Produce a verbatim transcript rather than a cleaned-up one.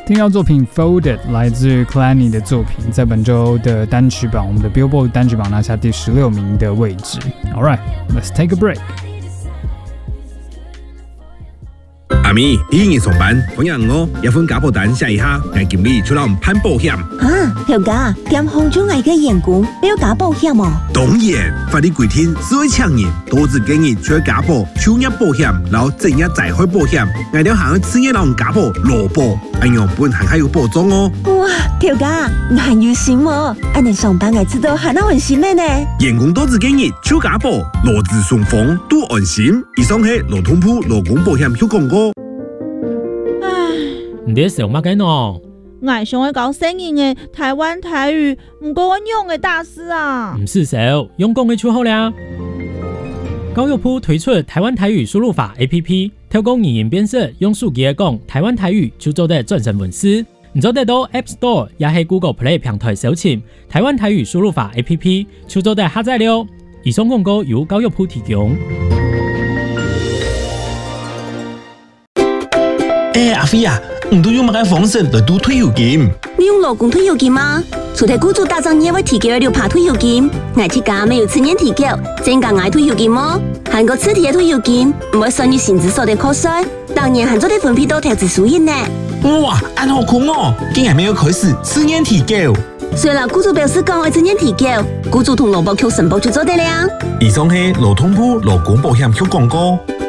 听到作品 Folded 来自 Clanny 的作品，在本周的单曲榜，我们的 Billboard 单曲榜拿下第十六名的位置。Alright, let's take a break. 阿咪，你今日上班，朋友我一份家保单写一下，我经理出来攀保险。 啊，条家，店行中外嘅员工你要加保险哦？ 当然，法律规定，所有厂人都只建议除加保、就业保险，然后正业灾害保险，我哋行去职业人加保、劳保，咁样本行还有保障哦。 哇，条家，我很有心哦，安尼上班我知道很安心的呢。 员工都只建议就加保，劳资双方都安心。以上係劳通部劳工保险有廣告。 你在想乜嘅喏？ 我想要搞生意嘅台灣台語，唔過我用嘅大師啊。 唔是手，用講嘅就好啦。教育部推出台灣台語輸入法 A P P， 透過語言辨識，用手機嚟講台灣台語就做得轉成文字。你做得到 App Store 也係 Google Play 平台搜尋台灣台語輸入法 A P P， 就做得下載了。以上廣告由教育部提供。 欸，阿飛啊，唔都用乜嘅方式來賭退休金？ 你用勞工退休金嗎？除咗雇主打仗也會提供六趴退休金，我自家沒有次年提繳，增加我退休金麼？韓國次提嘅退休金唔會算於薪資所得課稅，當然韓做啲分配到投資收益呢。 哇，按好酷哦，竟然沒有開始次年提繳。 雖然雇主表示講會次年提繳，雇主同勞保局申報就做得了。 以上係勞通部勞工保險局廣告。